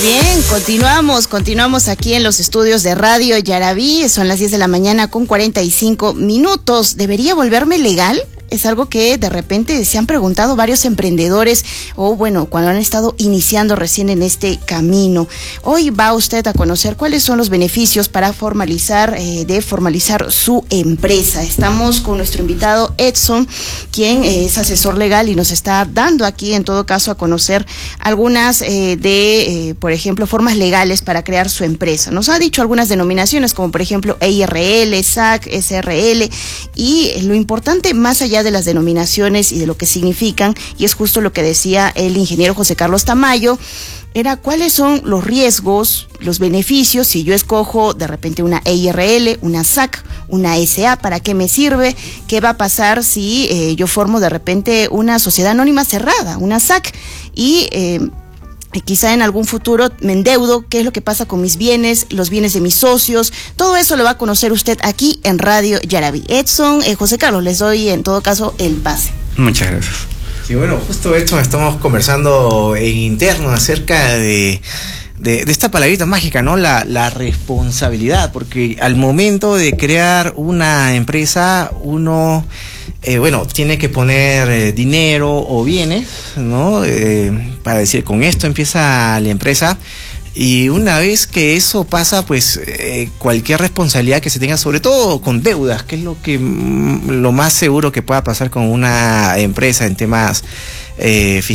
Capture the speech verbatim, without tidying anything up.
bien, continuamos, continuamos aquí en los estudios de Radio Yaraví. Son las diez de la mañana con cuarenta y cinco minutos. ¿Debería volverme legal? Es algo que de repente se han preguntado varios emprendedores o bueno, cuando han estado iniciando recién en este camino. Hoy va usted a conocer cuáles son los beneficios para formalizar, eh, de formalizar su empresa. Estamos con nuestro invitado Edson, quien eh, es asesor legal y nos está dando aquí en todo caso a conocer algunas eh, de, eh, por ejemplo, formas legales para crear su empresa. Nos ha dicho algunas denominaciones como por ejemplo E I R L, S A C, S R L y lo importante más allá de las denominaciones y de lo que significan, y es justo lo que decía el ingeniero José Carlos Tamayo, era cuáles son los riesgos, los beneficios, si yo escojo de repente una E I R L, una S A C, una S A, ¿para qué me sirve? ¿Qué va a pasar si eh, yo formo de repente una sociedad anónima cerrada, una S A C? Y eh, quizá en algún futuro me endeudo, qué es lo que pasa con mis bienes, los bienes de mis socios, todo eso lo va a conocer usted aquí en Radio Yaraví. Edson, eh, José Carlos, les doy en todo caso el pase. Muchas gracias. Sí, bueno, justo esto estamos conversando en interno acerca de, de, de esta palabrita mágica, ¿no? La, la responsabilidad, porque al momento de crear una empresa, uno... Eh, bueno, tiene que poner eh, dinero o bienes, ¿no? Eh, para decir, con esto empieza la empresa. Y una vez que eso pasa, pues eh, cualquier responsabilidad que se tenga, sobre todo con deudas, que es lo que lo más seguro que pueda pasar con una empresa en temas eh, fiscales.